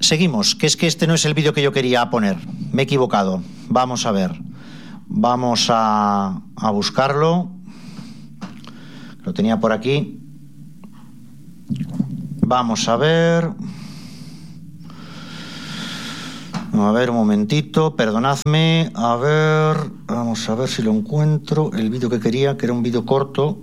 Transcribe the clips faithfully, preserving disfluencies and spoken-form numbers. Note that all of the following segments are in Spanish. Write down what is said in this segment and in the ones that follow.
seguimos, que es que este no es el vídeo que yo quería poner. Me he equivocado. Vamos a ver. Vamos a, a buscarlo. Lo tenía por aquí. Vamos a ver. A ver, un momentito, perdonadme. A ver, vamos a ver si lo encuentro. El vídeo que quería, que era un vídeo corto.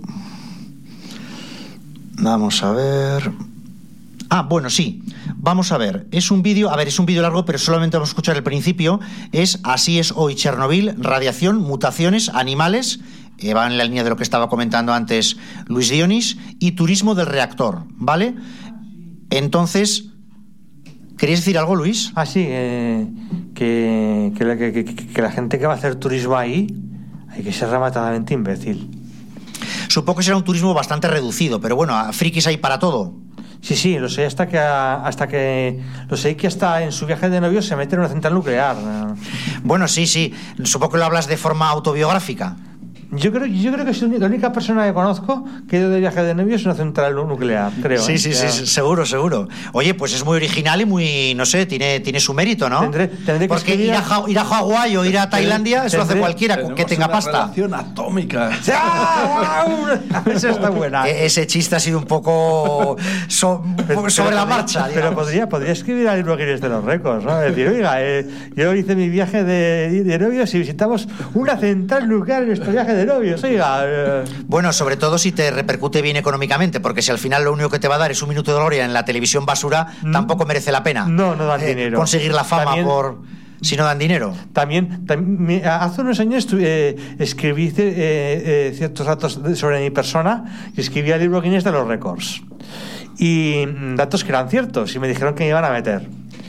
Vamos a ver. Ah, bueno, sí. Vamos a ver. Es un vídeo, a ver, es un vídeo largo, pero solamente vamos a escuchar el principio. Es Así es hoy Chernobyl, radiación, mutaciones, animales. Eh, va en la línea de lo que estaba comentando antes Luis Dionis. Y turismo del reactor, ¿vale? Entonces, ¿querías decir algo, Luis? Ah, sí, eh, que, que, la, que, que, que la gente que va a hacer turismo ahí hay que ser rematadamente imbécil. Supongo que será un turismo bastante reducido, pero bueno, frikis hay para todo. Sí, sí, lo sé hasta que hasta que lo sé que hasta en su viaje de novio se mete en una central nuclear. Bueno, sí, sí. Supongo que lo hablas de forma autobiográfica. Yo creo, yo creo que es la única persona que conozco que ha ido de viaje de novio es una central nuclear, creo. Sí, ¿eh? sí, ya. sí, seguro, seguro. Oye, pues es muy original y muy, no sé, tiene, tiene su mérito, ¿no? Tendré, tendré que Porque escribir... ir, a ja, ir a Hawái o ir a Tailandia, eso hace cualquiera que tenga una pasta. Relación atómica. Esa está buena. E- ese chiste ha sido un poco so, Pero, sobre pero la podría, marcha. Pero digamos. podría, podría escribir al libro Guinness de los récords, ¿no? Es decir, oiga, eh, yo hice mi viaje de, de novios y visitamos una central nuclear en nuestro viaje de novios, oiga. Eh. Bueno, sobre todo si te repercute bien económicamente, porque si al final lo único que te va a dar es un minuto de gloria en la televisión basura, mm. tampoco merece la pena. No, no dan eh, dinero. Conseguir la fama También... por... si no dan dinero. También, también hace unos años eh, escribí eh, eh, ciertos datos sobre mi persona y escribí el libro Guinness de los récords. Y datos que eran ciertos y me dijeron que me iban a meter.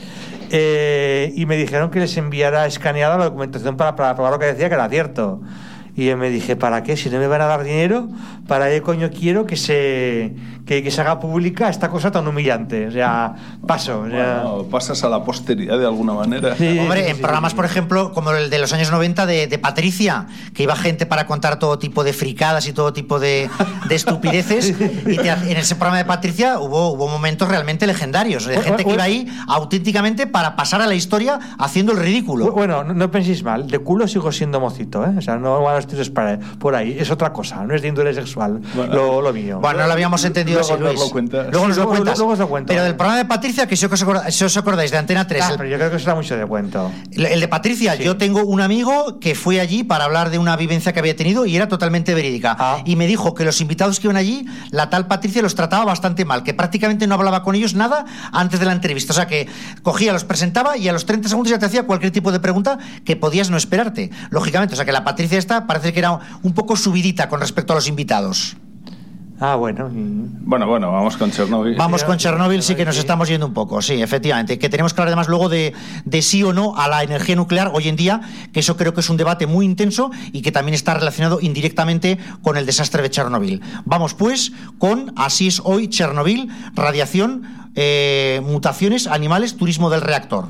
Eh, y me dijeron que les enviara escaneada la documentación para, para probar lo que decía que era cierto. Y yo me dije, ¿para qué? Si no me van a dar dinero, ¿para qué coño quiero que se que, que se haga pública esta cosa tan humillante? O sea, paso. O sea... Bueno, pasas a la posteridad de alguna manera. Sí, Hombre, sí, en sí, programas, sí. por ejemplo, como el de los años noventa de, de Patricia, que iba gente para contar todo tipo de fricadas y todo tipo de, de estupideces, y te, en ese programa de Patricia hubo, hubo momentos realmente legendarios, de gente que iba ahí auténticamente para pasar a la historia haciendo el ridículo. Bueno, no, no penséis mal, de culo sigo siendo mocito, ¿eh? O sea, no van a los para, por ahí, es otra cosa, no es de índole sexual, bueno, lo, lo mío. Bueno, no lo habíamos entendido así, Luis. Luego, luego nos lo luego, cuentas. Luego os lo cuento. Pero del programa de Patricia, que si os acordáis, si os acordáis de Antena tres... Ah, el, pero yo creo que será mucho de cuento. El, el de Patricia, sí. Yo tengo un amigo que fue allí para hablar de una vivencia que había tenido y era totalmente verídica. Ah. Y me dijo que los invitados que iban allí, la tal Patricia los trataba bastante mal, que prácticamente no hablaba con ellos nada antes de la entrevista. O sea, que cogía, los presentaba y a los treinta segundos ya te hacía cualquier tipo de pregunta que podías no esperarte. Lógicamente, o sea, que la Patricia esta parece que era un poco subidita con respecto a los invitados. Ah, bueno. Bueno, bueno, vamos con Chernobyl. Vamos con Chernobyl, sí que nos estamos yendo un poco, sí, efectivamente. Que tenemos que hablar además luego de, de sí o no a la energía nuclear hoy en día, que eso creo que es un debate muy intenso y que también está relacionado indirectamente con el desastre de Chernobyl. Vamos pues con Así es hoy Chernobyl, radiación, eh, mutaciones, animales, turismo del reactor.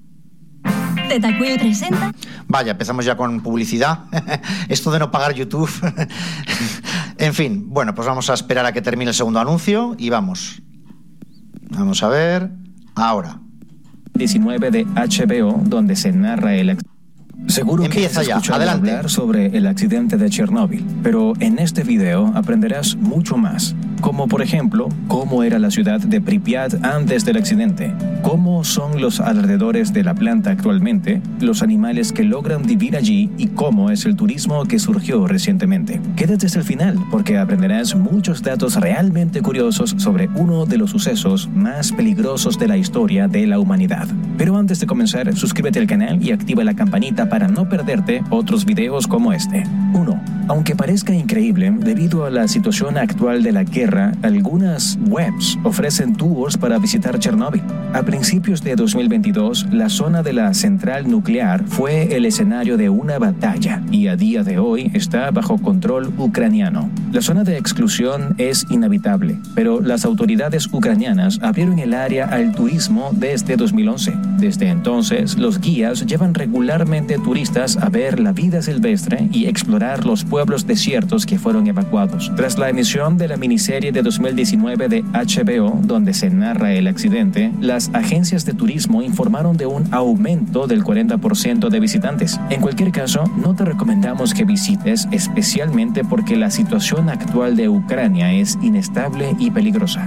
Tetacuyo presenta. Vaya, empezamos ya con publicidad. Esto de no pagar YouTube. En fin, bueno, pues vamos a esperar a que termine el segundo anuncio y vamos. Vamos a ver. Ahora. diecinueve de H B O, donde se narra el... Seguro Empieza que has ya, escuchado adelante. hablar sobre el accidente de Chernóbil, pero en este video aprenderás mucho más, como por ejemplo, cómo era la ciudad de Pripyat antes del accidente, cómo son los alrededores de la planta actualmente, los animales que logran vivir allí y cómo es el turismo que surgió recientemente. Quédate hasta el final, porque aprenderás muchos datos realmente curiosos sobre uno de los sucesos más peligrosos de la historia de la humanidad. Pero antes de comenzar, suscríbete al canal y activa la campanita para no perderte otros videos como este. uno. Aunque parezca increíble, debido a la situación actual de la guerra, algunas webs ofrecen tours para visitar Chernóbil. A principios de dos mil veintidós, la zona de la central nuclear fue el escenario de una batalla y a día de hoy está bajo control ucraniano. La zona de exclusión es inhabitable, pero las autoridades ucranianas abrieron el área al turismo desde dos mil once. Desde entonces, los guías llevan regularmente turistas a ver la vida silvestre y explorar monitorar los pueblos desiertos que fueron evacuados. Tras la emisión de la miniserie de dos mil diecinueve de H B O, donde se narra el accidente, las agencias de turismo informaron de un aumento del cuarenta por ciento de visitantes. En cualquier caso, no te recomendamos que visites, especialmente porque la situación actual de Ucrania es inestable y peligrosa.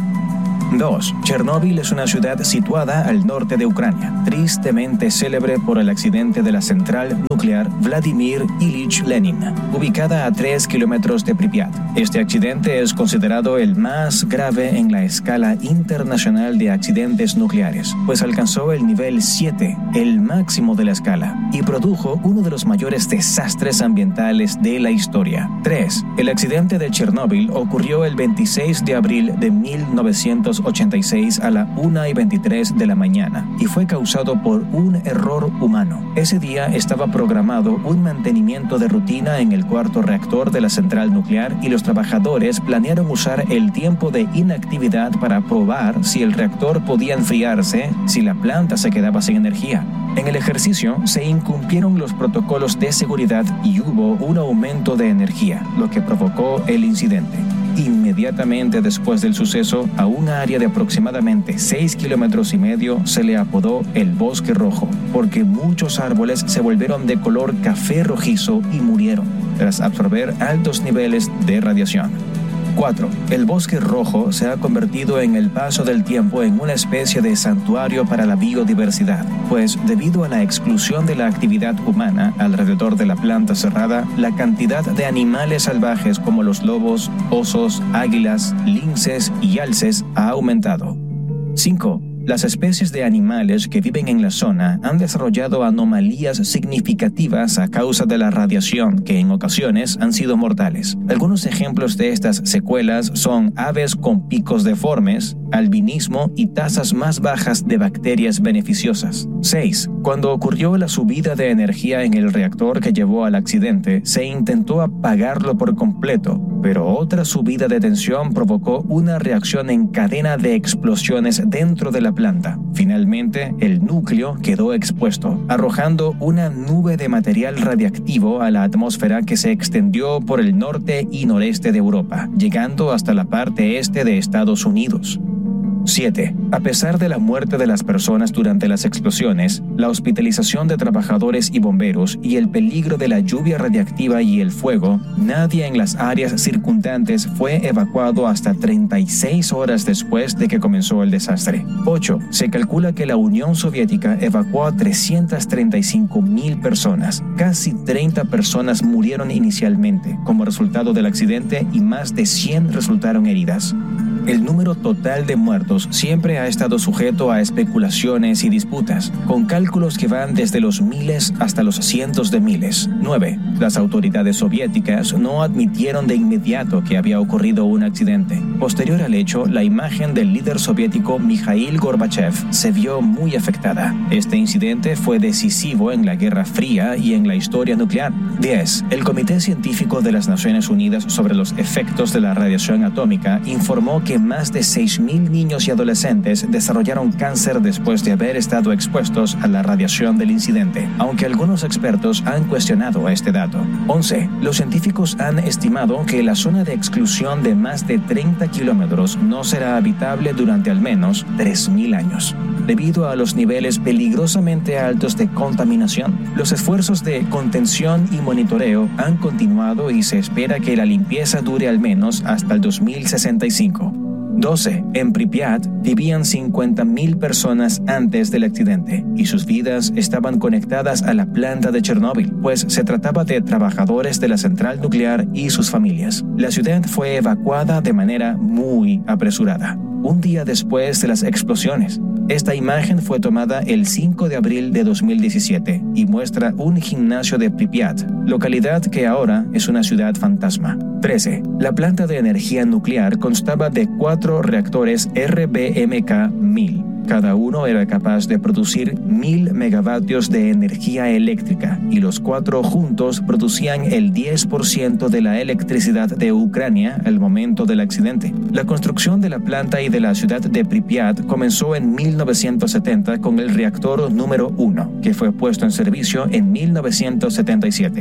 dos. Chernóbil es una ciudad situada al norte de Ucrania, tristemente célebre por el accidente de la central nuclear Vladimir Ilich Lenin, ubicada a tres kilómetros de Pripyat. Este accidente es considerado el más grave en la escala internacional de accidentes nucleares, pues alcanzó el nivel siete, el máximo de la escala, y produjo uno de los mayores desastres ambientales de la historia. tres. El accidente de Chernóbil ocurrió el veintiséis de abril de mil novecientos ochenta y seis a la una y veintitrés de la mañana y fue causado por un error humano. Ese día estaba programado un mantenimiento de rutina en el cuarto reactor de la central nuclear y los trabajadores planearon usar el tiempo de inactividad para probar si el reactor podía enfriarse si la planta se quedaba sin energía. En el ejercicio se incumplieron los protocolos de seguridad y hubo un aumento de energía, lo que provocó el incidente. Inmediatamente después del suceso, a un área de aproximadamente seis kilómetros y medio se le apodó el Bosque Rojo, porque muchos árboles se volvieron de color café rojizo y murieron tras absorber altos niveles de radiación. cuatro. El Bosque Rojo se ha convertido en el paso del tiempo en una especie de santuario para la biodiversidad, pues debido a la exclusión de la actividad humana alrededor de la planta cerrada, la cantidad de animales salvajes como los lobos, osos, águilas, linces y alces ha aumentado. cinco. Las especies de animales que viven en la zona han desarrollado anomalías significativas a causa de la radiación que en ocasiones han sido mortales. Algunos ejemplos de estas secuelas son aves con picos deformes, albinismo y tasas más bajas de bacterias beneficiosas. seis. Cuando ocurrió la subida de energía en el reactor que llevó al accidente, se intentó apagarlo por completo, pero otra subida de tensión provocó una reacción en cadena de explosiones dentro de la planta. Finalmente, el núcleo quedó expuesto, arrojando una nube de material radiactivo a la atmósfera que se extendió por el norte y noreste de Europa, llegando hasta la parte este de Estados Unidos. siete. A pesar de la muerte de las personas durante las explosiones, la hospitalización de trabajadores y bomberos y el peligro de la lluvia radiactiva y el fuego, nadie en las áreas circundantes fue evacuado hasta treinta y seis horas después de que comenzó el desastre. ocho. Se calcula que la Unión Soviética evacuó a trescientas treinta y cinco mil personas. Casi treinta personas murieron inicialmente como resultado del accidente y más de cien resultaron heridas. El número total de muertos siempre ha estado sujeto a especulaciones y disputas, con cálculos que van desde los miles hasta los cientos de miles. nueve. Las autoridades soviéticas no admitieron de inmediato que había ocurrido un accidente. Posterior al hecho, la imagen del líder soviético Mikhail Gorbachev se vio muy afectada. Este incidente fue decisivo en la Guerra Fría y en la historia nuclear. diez. El Comité Científico de las Naciones Unidas sobre los efectos de la radiación atómica informó que que más de seis mil niños y adolescentes desarrollaron cáncer después de haber estado expuestos a la radiación del incidente, aunque algunos expertos han cuestionado este dato. once. Los científicos han estimado que la zona de exclusión de más de treinta kilómetros no será habitable durante al menos tres mil años, debido a los niveles peligrosamente altos de contaminación. Los esfuerzos de contención y monitoreo han continuado y se espera que la limpieza dure al menos hasta el dos mil sesenta y cinco. doce. En Pripyat vivían cincuenta mil personas antes del accidente y sus vidas estaban conectadas a la planta de Chernóbil, pues se trataba de trabajadores de la central nuclear y sus familias. La ciudad fue evacuada de manera muy apresurada, un día después de las explosiones. Esta imagen fue tomada el cinco de abril de dos mil diecisiete y muestra un gimnasio de Pripyat, localidad que ahora es una ciudad fantasma. trece. La planta de energía nuclear constaba de cuatro reactores R B M K mil. Cada uno era capaz de producir mil megavatios de energía eléctrica y los cuatro juntos producían el diez por ciento de la electricidad de Ucrania al momento del accidente. La construcción de la planta y de la ciudad de Pripyat comenzó en mil novecientos setenta con el reactor número uno, que fue puesto en servicio en mil novecientos setenta y siete.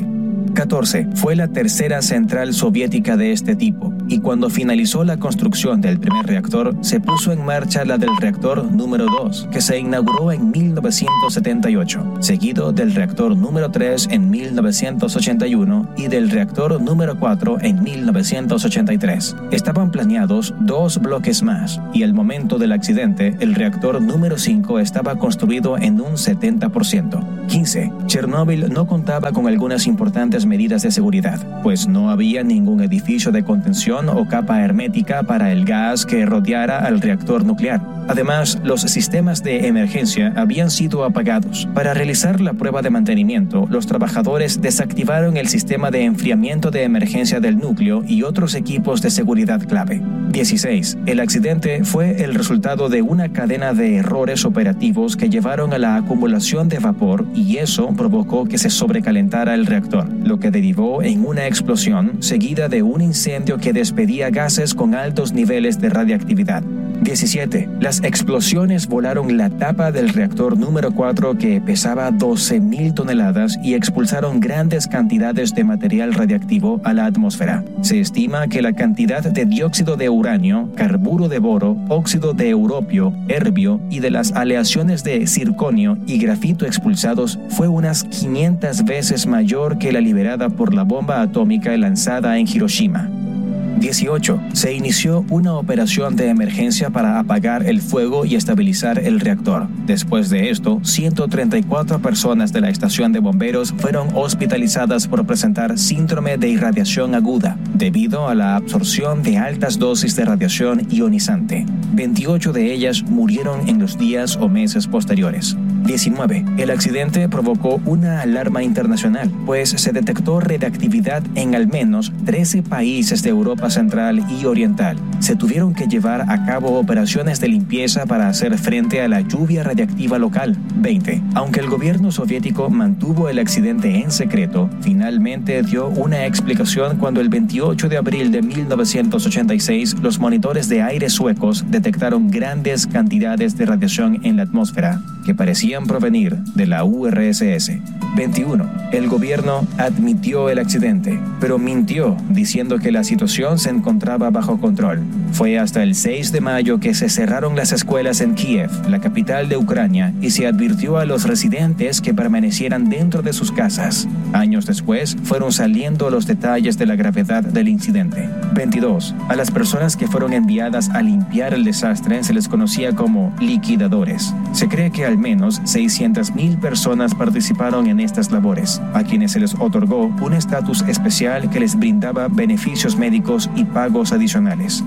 catorce. Fue la tercera central soviética de este tipo, y cuando finalizó la construcción del primer reactor, se puso en marcha la del reactor número dos, que se inauguró en mil novecientos setenta y ocho, seguido del reactor número tres en mil novecientos ochenta y uno y del reactor número cuatro en mil novecientos ochenta y tres. Estaban planeados dos bloques más, y al momento del accidente, el reactor número cinco estaba construido en un setenta por ciento. quince. Chernóbil no contaba con algunas importantes medidas de seguridad, pues no había ningún edificio de contención o capa hermética para el gas que rodeara al reactor nuclear. Además, los sistemas de emergencia habían sido apagados. Para realizar la prueba de mantenimiento, los trabajadores desactivaron el sistema de enfriamiento de emergencia del núcleo y otros equipos de seguridad clave. dieciséis. El accidente fue el resultado de una cadena de errores operativos que llevaron a la acumulación de vapor, y eso provocó que se sobrecalentara el reactor, lo que derivó en una explosión seguida de un incendio que despedía gases con altos niveles de radiactividad. diecisiete. Las explosiones volaron la tapa del reactor número cuatro, que pesaba doce mil toneladas, y expulsaron grandes cantidades de material radiactivo a la atmósfera. Se estima que la cantidad de dióxido de uranio, carburo de boro, óxido de europio, herbio y de las aleaciones de circonio y grafito expulsados fue unas quinientas veces mayor que la liberada por la bomba atómica lanzada en Hiroshima. dieciocho. Se inició una operación de emergencia para apagar el fuego y estabilizar el reactor. Después de esto, ciento treinta y cuatro personas de la estación de bomberos fueron hospitalizadas por presentar síndrome de irradiación aguda, debido a la absorción de altas dosis de radiación ionizante. veintiocho de ellas murieron en los días o meses posteriores. diecinueve. El accidente provocó una alarma internacional, pues se detectó radiactividad en al menos trece países de Europa Central y Oriental. Se tuvieron que llevar a cabo operaciones de limpieza para hacer frente a la lluvia radiactiva local. veinte. Aunque el gobierno soviético mantuvo el accidente en secreto, finalmente dio una explicación cuando el veintiocho de abril de mil novecientos ochenta y seis los monitores de aire suecos detectaron grandes cantidades de radiación en la atmósfera, que parecían provenir de la U R S S. veintiuno. El gobierno admitió el accidente, pero mintió diciendo que la situación se encontraba bajo control. Fue hasta el seis de mayo que se cerraron las escuelas en Kiev, la capital de Ucrania, y se advirtió a los residentes que permanecieran dentro de sus casas. Años después, fueron saliendo los detalles de la gravedad del incidente. veintidós. A las personas que fueron enviadas a limpiar el desastre se les conocía como liquidadores. Se cree que al menos seiscientas mil personas participaron en estas labores, a quienes se les otorgó un estatus especial que les brindaba beneficios médicos y pagos adicionales.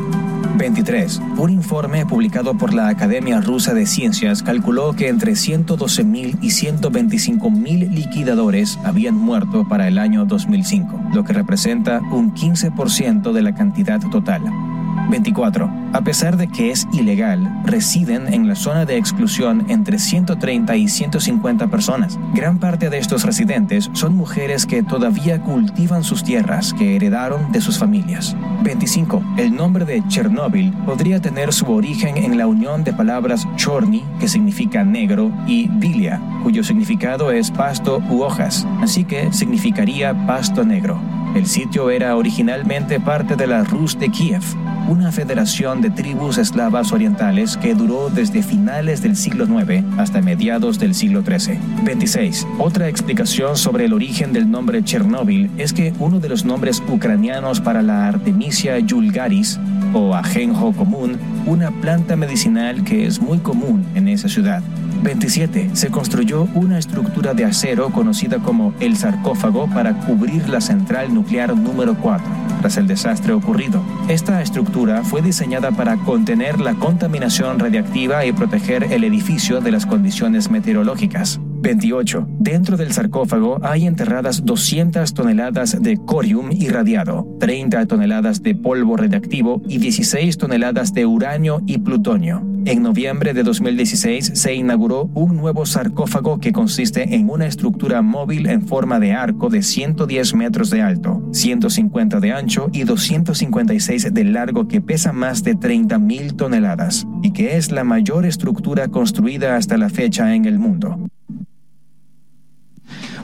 veintitrés. Un informe publicado por la Academia Rusa de Ciencias calculó que entre ciento doce mil y ciento veinticinco mil liquidadores habían muerto para el año dos mil cinco, lo que representa un quince por ciento de la cantidad total. veinticuatro. A pesar de que es ilegal, residen en la zona de exclusión entre ciento treinta y ciento cincuenta personas. Gran parte de estos residentes son mujeres que todavía cultivan sus tierras que heredaron de sus familias. veinticinco. El nombre de Chernóbil podría tener su origen en la unión de palabras chorny, que significa negro, y bilia, cuyo significado es pasto u hojas, así que significaría pasto negro. El sitio era originalmente parte de la Rus de Kiev, una federación de tribus eslavas orientales que duró desde finales del siglo nueve hasta mediados del siglo trece. veintiséis. Otra explicación sobre el origen del nombre Chernóbil es que uno de los nombres ucranianos para la Artemisia vulgaris, o ajenjo común, una planta medicinal que es muy común en esa ciudad. veintisiete. Se construyó una estructura de acero conocida como el sarcófago para cubrir la central nuclear número cuatro, tras el desastre ocurrido. Esta estructura fue diseñada para contener la contaminación radiactiva y proteger el edificio de las condiciones meteorológicas. veintiocho. Dentro del sarcófago hay enterradas doscientas toneladas de corium irradiado, treinta toneladas de polvo radiactivo y dieciséis toneladas de uranio y plutonio. En noviembre de dos mil dieciséis se inauguró un nuevo sarcófago que consiste en una estructura móvil en forma de arco de ciento diez metros de alto, ciento cincuenta de ancho y doscientos cincuenta y seis de largo, que pesa más de treinta mil toneladas y que es la mayor estructura construida hasta la fecha en el mundo.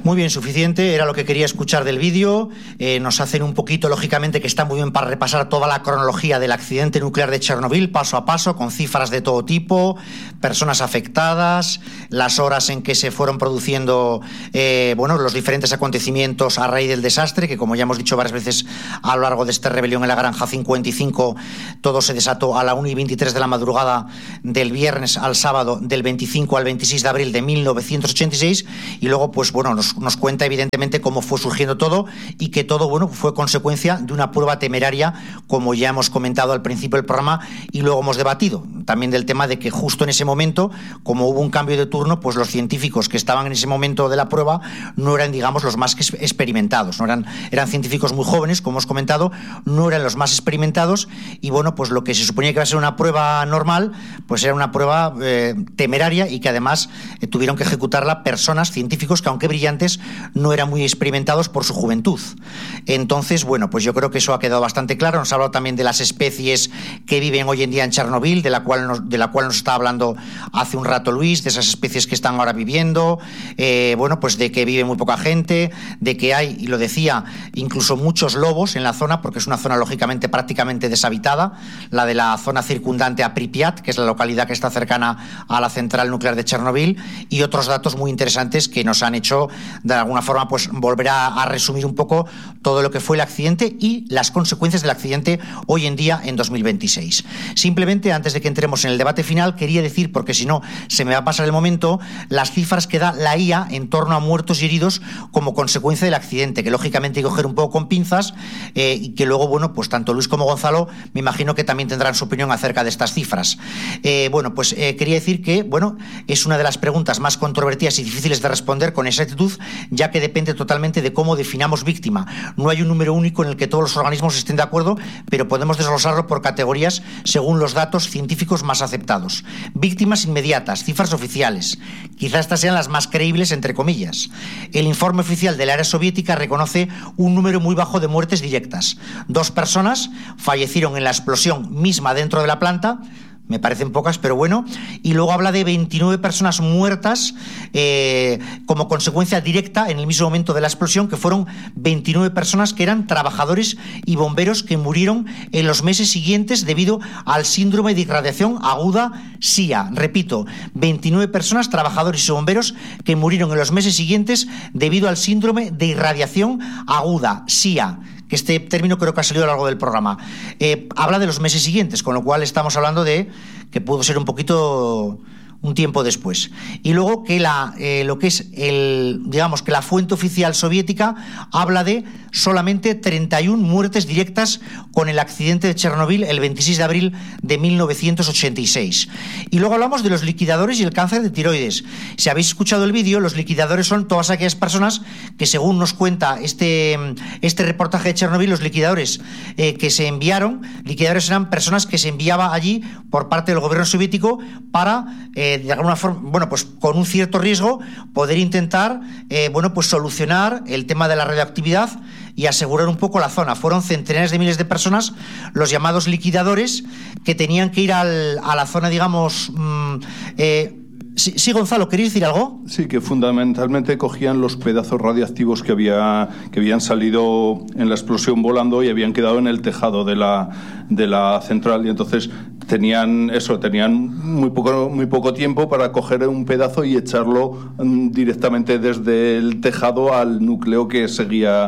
Muy bien, suficiente, era lo que quería escuchar del vídeo. Eh, nos hacen un poquito, lógicamente, que está muy bien para repasar toda la cronología del accidente nuclear de Chernobyl, paso a paso, con cifras de todo tipo, personas afectadas, las horas en que se fueron produciendo eh, bueno, los diferentes acontecimientos a raíz del desastre, que como ya hemos dicho varias veces a lo largo de esta rebelión en la Granja cincuenta y cinco, todo se desató a la una y veintitrés de la madrugada del viernes al sábado, del veinticinco al veintiséis de abril de mil novecientos ochenta y seis, y luego, pues bueno, nos nos cuenta evidentemente cómo fue surgiendo todo y que todo, bueno, fue consecuencia de una prueba temeraria, como ya hemos comentado al principio del programa y luego hemos debatido también del tema de que justo en ese momento, como hubo un cambio de turno, pues los científicos que estaban en ese momento de la prueba no eran, digamos, los más experimentados, no eran, eran científicos muy jóvenes, como hemos comentado, no eran los más experimentados, y bueno, pues lo que se suponía que iba a ser una prueba normal, pues era una prueba eh, temeraria, y que además eh, tuvieron que ejecutarla personas, científicos que, aunque brillantes, no eran muy experimentados por su juventud. Entonces, bueno, pues yo creo que eso ha quedado bastante claro. Nos ha hablado también de las especies que viven hoy en día en Chernobyl, de la cual nos, de la cual nos estaba hablando hace un rato Luis, de esas especies que están ahora viviendo, eh, bueno, pues de que vive muy poca gente, de que hay, y lo decía, incluso muchos lobos en la zona, porque es una zona lógicamente prácticamente deshabitada, la de la zona circundante a Pripyat, que es la localidad que está cercana a la central nuclear de Chernobyl, y otros datos muy interesantes que nos han hecho de alguna forma pues volver a, a resumir un poco todo lo que fue el accidente y las consecuencias del accidente hoy en día en dos mil veintiséis. Simplemente, antes de que entremos en el debate final, quería decir, porque si no se me va a pasar el momento, las cifras que da la I A en torno a muertos y heridos como consecuencia del accidente, que lógicamente hay que coger un poco con pinzas, eh, y que luego, bueno, pues tanto Luis como Gonzalo me imagino que también tendrán su opinión acerca de estas cifras. Eh, bueno, pues eh, quería decir que, bueno, es una de las preguntas más controvertidas y difíciles de responder con exactitud, ya que depende totalmente de cómo definamos víctima. No hay un número único en el que todos los organismos estén de acuerdo, pero podemos desglosarlo por categorías según los datos científicos más aceptados. Víctimas inmediatas, cifras oficiales. Quizás estas sean las más creíbles, entre comillas. El informe oficial del área soviética reconoce un número muy bajo de muertes directas. Dos personas fallecieron en la explosión misma dentro de la planta. Me parecen pocas, pero bueno. Y luego habla de veintinueve personas muertas eh, como consecuencia directa en el mismo momento de la explosión, que fueron veintinueve personas que eran trabajadores y bomberos que murieron en los meses siguientes debido al síndrome de irradiación aguda S I A. Repito, veintinueve personas, trabajadores y bomberos que murieron en los meses siguientes debido al síndrome de irradiación aguda S I A, que este término creo que ha salido a lo largo del programa. Eh, habla de los meses siguientes, con lo cual estamos hablando de que pudo ser un poquito un tiempo después. Y luego que la, eh, lo que es el, digamos que la fuente oficial soviética habla de solamente treinta y una muertes directas con el accidente de Chernobyl el veintiséis de abril de mil novecientos ochenta y seis. Y luego hablamos de los liquidadores y el cáncer de tiroides. Si habéis escuchado el vídeo, los liquidadores son todas aquellas personas que, según nos cuenta este, este reportaje de Chernobyl, los liquidadores eh, que se enviaron, liquidadores eran personas que se enviaba allí por parte del gobierno soviético para eh, de alguna forma, bueno, pues con un cierto riesgo, poder intentar, eh, bueno, pues solucionar el tema de la radioactividad y asegurar un poco la zona. Fueron centenares de miles de personas, los llamados liquidadores, que tenían que ir al, a la zona, digamos, mmm, eh, Sí, sí, Gonzalo, ¿queréis decir algo? Sí, que fundamentalmente cogían los pedazos radiactivos que, había, que habían salido en la explosión volando y habían quedado en el tejado de la, de la central, y entonces tenían eso, tenían muy poco, muy poco tiempo para coger un pedazo y echarlo um, directamente desde el tejado al núcleo que seguía,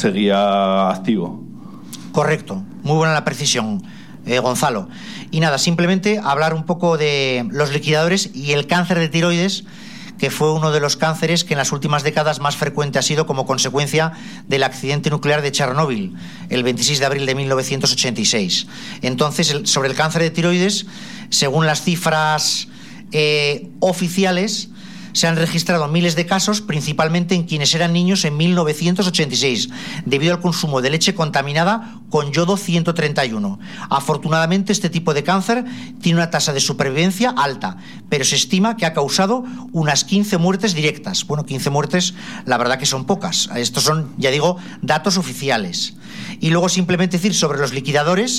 seguía activo. Correcto, muy buena la precisión. Eh, Gonzalo. Y nada, simplemente hablar un poco de los liquidadores y el cáncer de tiroides, que fue uno de los cánceres que en las últimas décadas más frecuente ha sido como consecuencia del accidente nuclear de Chernóbil, el veintiséis de abril de mil novecientos ochenta y seis. Entonces, el, sobre el cáncer de tiroides, según las cifras eh, oficiales, se han registrado miles de casos, principalmente en quienes eran niños en mil novecientos ochenta y seis, debido al consumo de leche contaminada con yodo ciento treinta y uno. Afortunadamente, este tipo de cáncer tiene una tasa de supervivencia alta, pero se estima que ha causado unas quince muertes directas. Bueno, quince muertes, la verdad que son pocas. Estos son, ya digo, datos oficiales. Y luego simplemente decir sobre los liquidadores,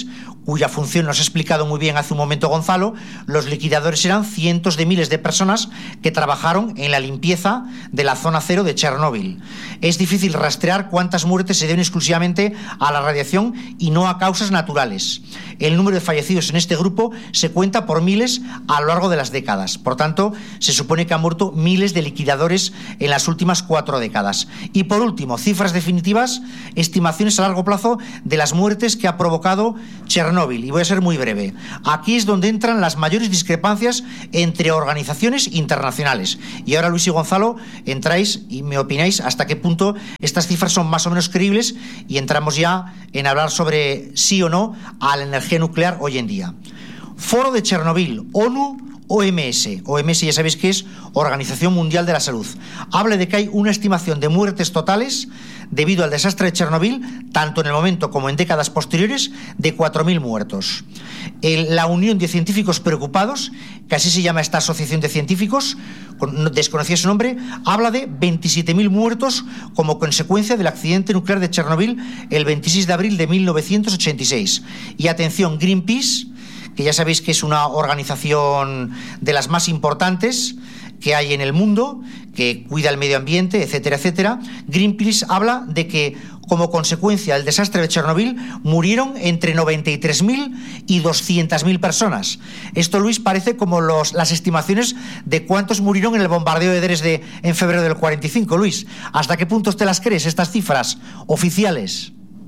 cuya función nos ha explicado muy bien hace un momento Gonzalo, los liquidadores eran cientos de miles de personas que trabajaron en la limpieza de la zona cero de Chernóbil. Es difícil rastrear cuántas muertes se deben exclusivamente a la radiación y no a causas naturales. El número de fallecidos en este grupo se cuenta por miles a lo largo de las décadas. Por tanto, se supone que han muerto miles de liquidadores en las últimas cuatro décadas. Y por último, cifras definitivas, estimaciones a largo plazo de las muertes que ha provocado Chernóbil. Y voy a ser muy breve. Aquí es donde entran las mayores discrepancias entre organizaciones internacionales. Y ahora Luis y Gonzalo entráis y me opináis hasta qué punto estas cifras son más o menos creíbles y entramos ya en hablar sobre sí o no a la energía nuclear hoy en día. Foro de Chernóbil, ONU, O M S. O M S ya sabéis que es Organización Mundial de la Salud. Habla de que hay una estimación de muertes totales debido al desastre de Chernóbil, tanto en el momento como en décadas posteriores, de cuatro mil muertos. El, la Unión de Científicos Preocupados, que así se llama esta asociación de científicos, con, desconocía su nombre, habla de veintisiete mil muertos como consecuencia del accidente nuclear de Chernóbil el veintiséis de abril de mil novecientos ochenta y seis. Y atención, Greenpeace, que ya sabéis que es una organización de las más importantes que hay en el mundo, que cuida el medio ambiente, etcétera, etcétera. Greenpeace habla de que como consecuencia del desastre de Chernóbil murieron entre noventa y tres mil y doscientas mil personas. Esto, Luis, parece como los, las estimaciones de cuántos murieron en el bombardeo de Dresde en febrero del cuarenta y cinco, Luis. ¿Hasta qué punto te las crees, estas cifras oficiales?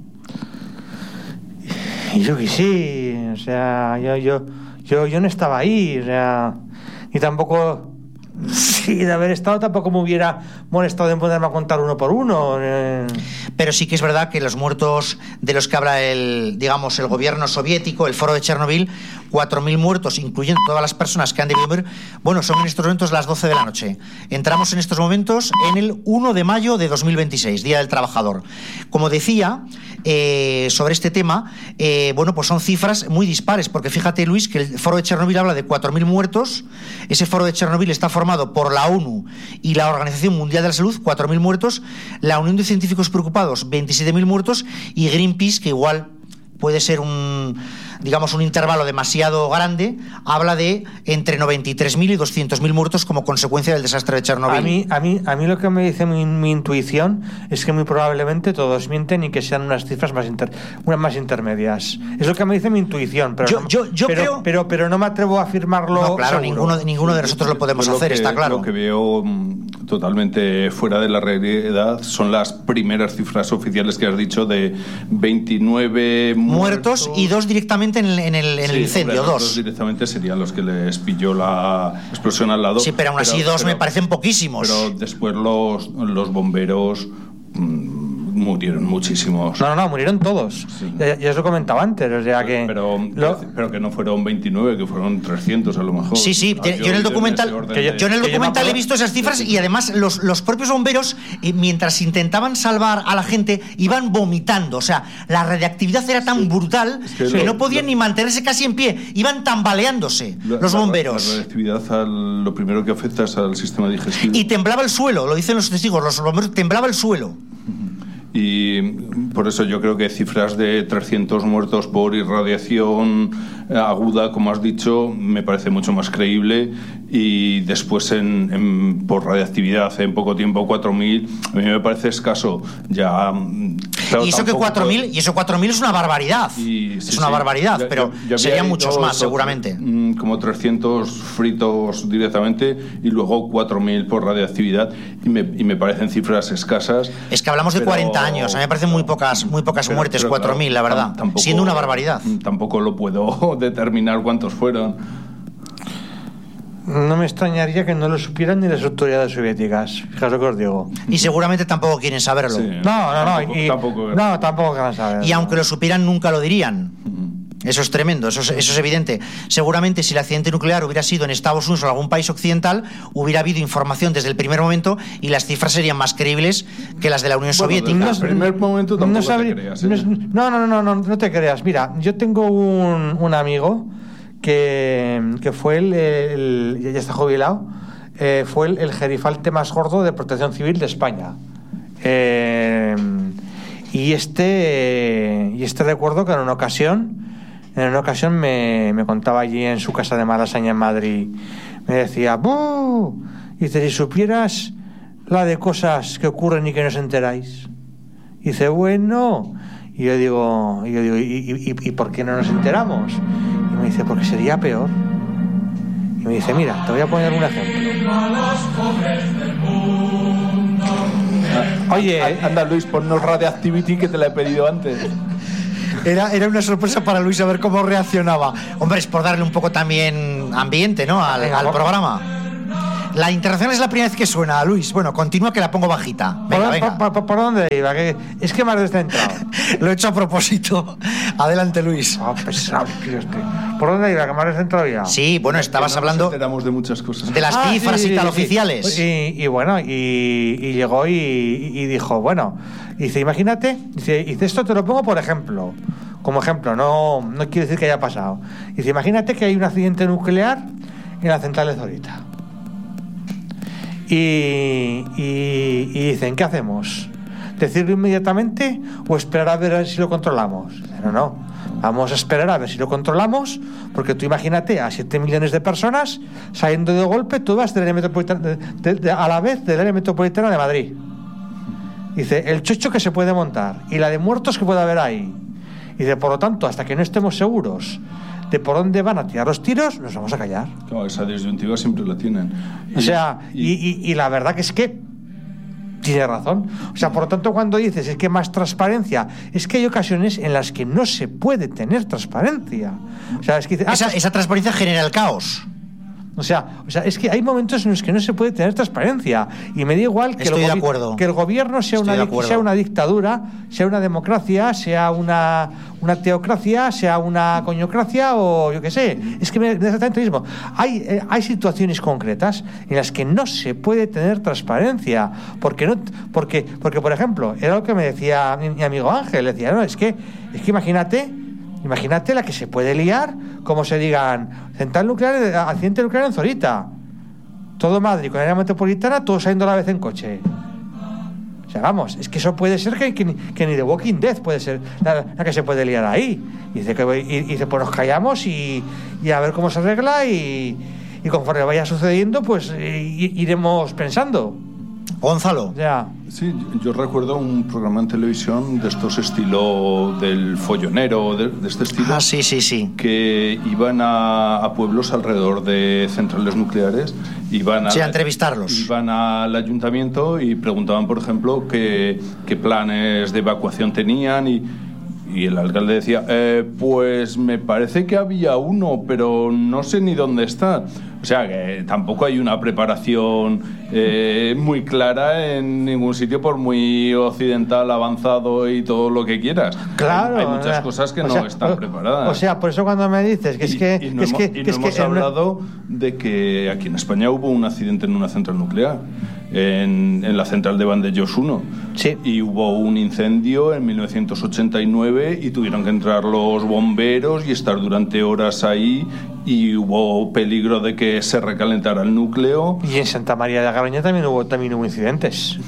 Yo que sí, o sea, yo, yo, yo, yo no estaba ahí, o sea, y tampoco, sí, de haber estado tampoco me hubiera molestado en ponerme a contar uno por uno. Eh. Pero sí que es verdad que los muertos de los que habla el, digamos, el gobierno soviético, el foro de Chernóbil, cuatro mil muertos, incluyendo todas las personas que han debido morir, bueno, son en estos momentos las doce de la noche. Entramos en estos momentos en el uno de mayo de dos mil veintiséis, Día del Trabajador. Como decía, eh, sobre este tema, eh, bueno, pues son cifras muy dispares, porque fíjate, Luis, que el foro de Chernóbil habla de cuatro mil muertos. Ese foro de Chernóbil está formado por la ONU y la Organización Mundial de la Salud, cuatro mil muertos, la Unión de Científicos Preocupados, veintisiete mil muertos, y Greenpeace, que igual puede ser un, digamos, un intervalo demasiado grande, habla de entre noventa y tres mil y doscientos mil muertos como consecuencia del desastre de Chernóbil. A mí, a mí, a mí lo que me dice mi, mi intuición es que muy probablemente todos mienten y que sean unas cifras más, inter, unas más intermedias. Es lo que me dice mi intuición, pero, yo, no, yo, yo pero, creo... pero, pero no me atrevo a afirmarlo. No, claro, seguro. ninguno, ninguno de nosotros lo podemos lo hacer, que, está claro. Lo que veo totalmente fuera de la realidad son las primeras cifras oficiales que has dicho de veintinueve muertos, muertos y dos directamente en el, en el, en sí, el incendio, hombre, dos. Dos directamente serían los que les pilló la explosión al lado. Sí, pero aún así pero, dos pero, me parecen poquísimos. Pero después los, los bomberos mmm, murieron muchísimos. No, no, no, murieron todos. Sí. Ya, ya os lo comentaba antes, o sea que... Pero, lo... pero que no fueron veintinueve, que fueron trescientos a lo mejor. Sí, sí, ah, yo, yo en el documental, que yo, yo en el documental he visto esas cifras y además los, los propios bomberos, eh, mientras intentaban salvar a la gente, iban vomitando. O sea, la radiactividad era tan brutal es que, que lo, no podían lo, ni mantenerse casi en pie, iban tambaleándose la, los bomberos. La, la radiactividad al, lo primero que afecta es al sistema digestivo. Y temblaba el suelo, lo dicen los testigos, los bomberos, temblaba el suelo. Y por eso yo creo que cifras de trescientos muertos por irradiación aguda, como has dicho, me parece mucho más creíble. Y después en, en, por radiactividad en poco tiempo cuatro mil, a mí me parece escaso. Ya, claro, y eso que cuatro mil y eso cuatro mil es una barbaridad. Y, sí, es una sí, barbaridad, ya, pero ya, ya serían muchos más seguramente. Como trescientos fritos directamente y luego cuatro mil por radiactividad y me, y me parecen cifras escasas. Es que hablamos de pero, cuarenta años, a mí me parecen muy pocas muy pocas pero, muertes, pero, cuatro mil, claro, la verdad, tampoco, siendo una barbaridad. Tampoco lo puedo determinar cuántos fueron. No me extrañaría que no lo supieran ni las autoridades soviéticas. Fijaos lo que os digo. Y seguramente tampoco quieren saberlo. Sí, no, no, no. Tampoco, y, tampoco, no, tampoco quieren saberlo. Y aunque lo supieran, nunca lo dirían. Uh-huh. Eso es tremendo, eso es, eso es evidente. Seguramente si el accidente nuclear hubiera sido en Estados Unidos o en algún país occidental, hubiera habido información desde el primer momento y las cifras serían más creíbles que las de la Unión bueno, Soviética. Desde el primer momento tampoco no sabría, te creas. ¿eh? No, no, no, no, no te creas. Mira, yo tengo un, un amigo que, que fue el, el, ya está jubilado, eh, fue el, el gerifalte más gordo de Protección Civil de España. Eh, y este, y este recuerdo que en una ocasión en una ocasión me, me contaba allí en su casa de Malasaña en Madrid, me decía, ¡buh! Dice, si supieras la de cosas que ocurren y que no os enteráis. Dice, bueno, y yo digo, y yo digo, ¿y, y, y por qué no nos enteramos? Y me dice, porque sería peor. Y me dice, mira, te voy a poner un ejemplo. Oye, anda Luis, ponnos Radioactivity que te la he pedido antes. Era, era una sorpresa para Luis a ver cómo reaccionaba. Hombre, es por darle un poco también ambiente, ¿no? Al, al programa. La internacional es la primera vez que suena, Luis. Bueno, continúa que la pongo bajita. Venga, ¿Por, venga. por, por, ¿Por dónde iba? Que es que me has descentrado. Lo he hecho a propósito. Adelante, Luis. Oh, pesado, tío, este. ¿Por dónde iba? Que me has descentrado ya. Sí, bueno, estabas no hablando nos enteramos de muchas cosas. de las Ah, cifras sí, y tal sí, oficiales. sí. Y, y bueno, y, y llegó y, y dijo, bueno, dice, imagínate, dice, dice, esto te lo pongo por ejemplo. Como ejemplo, no, no quiere decir que haya pasado. Dice, imagínate que hay un accidente nuclear en la central de Zorita. Y, y, y dicen, ¿qué hacemos? ¿Decirlo inmediatamente o esperar a ver si lo controlamos? No, no, vamos a esperar a ver si lo controlamos, porque tú imagínate a siete millones de personas saliendo de golpe todas del área metropolitana, de, de, de, a la vez del área metropolitana de Madrid. Dice, el chocho que se puede montar y la de muertos que puede haber ahí. Dice, por lo tanto, hasta que no estemos seguros de por dónde van a tirar los tiros, nos vamos a callar. Claro, esa disyuntiva siempre la tienen. O sea, y, y, y la verdad que es que tiene razón. O sea, por lo tanto, cuando dices es que más transparencia, es que hay ocasiones en las que no se puede tener transparencia. O sea, es que ah, esa, pues, esa transparencia genera el caos. O sea, o sea, es que hay momentos en los que no se puede tener transparencia. Y me da igual que, Estoy el, de gobi- acuerdo. que el gobierno sea Estoy una, de acuerdo. sea una dictadura, sea una democracia, sea una, una teocracia, sea una coñocracia o yo qué sé. Es que me da exactamente lo mismo. Hay, eh, hay situaciones concretas en las que no se puede tener transparencia. Porque, no, porque, porque por ejemplo, era lo que me decía mi, mi amigo Ángel. Decía, no, es que, es que imagínate... Imagínate la que se puede liar, como se digan, central nuclear, accidente nuclear en Zorita. Todo Madrid, con la área metropolitana, todos saliendo a la vez en coche. O sea, vamos, es que eso puede ser que, que, ni, que ni The Walking Dead puede ser la, la que se puede liar ahí. Y dice, que, y, y dice pues nos callamos y, y a ver cómo se arregla y, y conforme vaya sucediendo, pues y, iremos pensando. Gonzalo. Ya. Sí, yo recuerdo un programa en televisión de estos estilo del follonero, de, de este estilo. Ah, sí, sí, sí. Que iban a, a pueblos alrededor de centrales nucleares, iban a, sí, a entrevistarlos. Iban al ayuntamiento y preguntaban, por ejemplo, qué, qué planes de evacuación tenían y, y el alcalde decía, eh, pues me parece que había uno, pero no sé ni dónde está. O sea, que tampoco hay una preparación eh, muy clara en ningún sitio, por muy occidental, avanzado y todo lo que quieras. Claro. Hay, hay muchas o sea, cosas que o no sea, están o, preparadas. O sea, por eso cuando me dices que es y, que... y no es hemos, que, y no que es hemos que hablado de que aquí en España hubo un accidente en una central nuclear, en, en la central de Vandellós uno. Sí. Y hubo un incendio en mil novecientos ochenta y nueve y tuvieron que entrar los bomberos y estar durante horas ahí, y hubo peligro de que se recalentara el núcleo. Y en Santa María de Garoña también hubo, también hubo incidentes.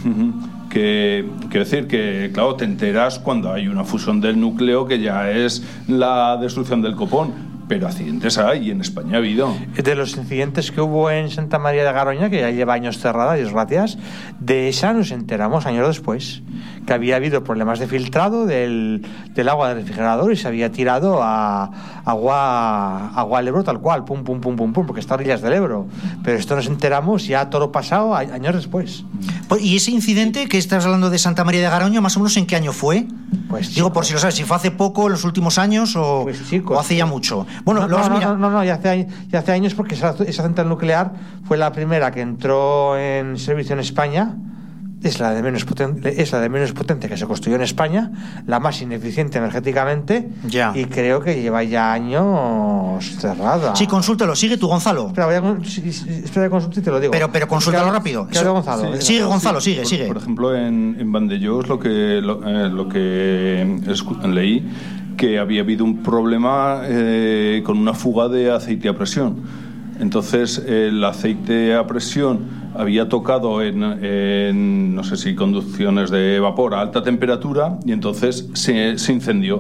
Que quiero decir que, claro, te enteras cuando hay una fusión del núcleo, que ya es la destrucción del copón. Pero accidentes hay, y en España ha habido. De los incidentes que hubo en Santa María de Garoña, que ya lleva años cerrada, y es gracias, de esa nos enteramos años después, que había habido problemas de filtrado del, del agua del refrigerador y se había tirado a agua, agua al Ebro tal cual, pum, pum, pum, pum, pum, porque está a orillas del Ebro. Pero esto nos enteramos ya todo pasado a, años después. ¿Y ese incidente que estás hablando de Santa María de Garoña, más o menos en qué año fue? Pues digo, chico, por si lo sabes, si fue hace poco, en los últimos años, o, pues chico, o hace ya mucho. Bueno, no, los, no, mira... no, no, no, ya hace, ya hace años, porque esa, esa central nuclear fue la primera que entró en servicio en España. Es la de menos potente, es la de menos potente que se construyó en España, la más ineficiente energéticamente, ya. Y creo que lleva ya años cerrada. Sí, consúltalo, sigue tú, Gonzalo. Espera, voy a, espera que consulte y te lo digo. Pero, pero consúltalo rápido. ¿Qué habla Gonzalo? Sí, sigue, Gonzalo, sigue, por, sigue. Por ejemplo, en, en Vandellós lo que, lo, eh, lo que escu- leí, que había habido un problema eh, con una fuga de aceite a presión. Entonces el aceite a presión había tocado en, en no sé si conducciones de vapor a alta temperatura, y entonces se, se incendió.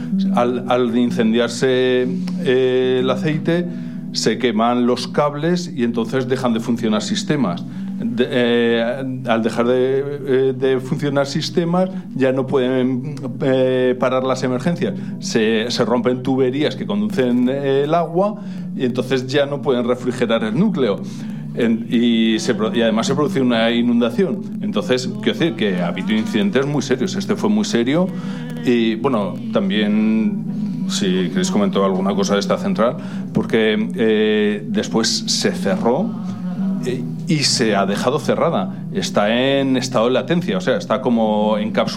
Al, al incendiarse eh, el aceite, se queman los cables y entonces dejan de funcionar sistemas. De, eh, al dejar de, eh, de funcionar sistemas, ya no pueden eh, parar las emergencias. Se, se rompen tuberías que conducen eh, el agua y entonces ya no pueden refrigerar el núcleo. En, y, se, y además se produce una inundación. Entonces, quiero decir que ha habido incidentes muy serios. Este fue muy serio. Y bueno, también, si queréis comentar alguna cosa de esta central, porque eh, después se cerró eh, y se ha dejado cerrada. Está en estado de latencia, o sea, está como encapsulada.